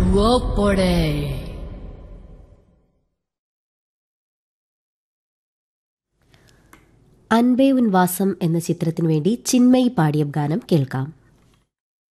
ഓപ്പോടെ അൻപേ ഉൻ വാസം എന്ന ചിത്രത്തിനു വേണ്ടി ചിന്മയി പാടിയ ഗാനം കേൾക്കാം.